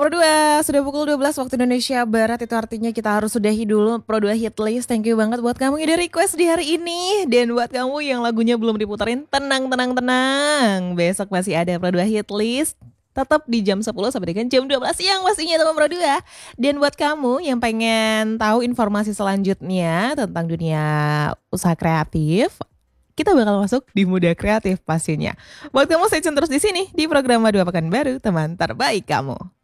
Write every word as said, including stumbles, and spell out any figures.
Pro dua, sudah pukul dua belas waktu Indonesia Barat. Itu artinya kita harus sudahi dulu Pro dua Hit List. Thank you banget buat kamu yang udah request di hari ini. Dan buat kamu yang lagunya belum diputerin, tenang, tenang, tenang. Besok masih ada Pro dua Hit List. Tetap di jam sepuluh sampai dengan jam dua belas siang pastinya teman Pro dua. Dan buat kamu yang pengen tahu informasi selanjutnya tentang dunia usaha kreatif, kita bakal masuk di Muda Kreatif pastinya. Buat kamu stay tune terus di sini di program Dua Pekan Baru, teman terbaik kamu.